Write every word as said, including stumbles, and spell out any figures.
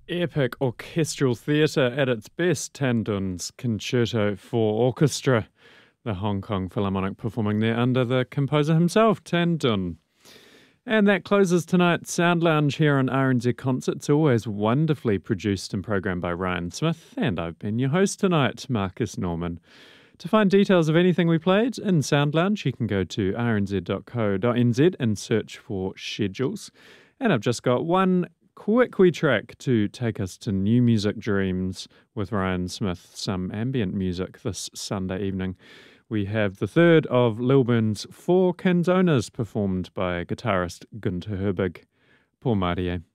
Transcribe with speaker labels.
Speaker 1: Epic orchestral theatre at its best, Tan Dun's Concerto for Orchestra, the Hong Kong Philharmonic performing there under the composer himself, Tan Dun. And that closes tonight's Sound Lounge here on R N Z Concerts, always wonderfully produced and programmed by Ryan Smith, and I've been your host tonight, Marcus Norman. To find details of anything we played in Sound Lounge, you can go to r n z dot co dot n z and search for schedules. And I've just got one quick wee track to take us to New Music Dreams with Ryan Smith, some ambient music this Sunday evening. We have the third of Lilburn's Four Canzonas performed by guitarist Günter Herbig. Por Marie.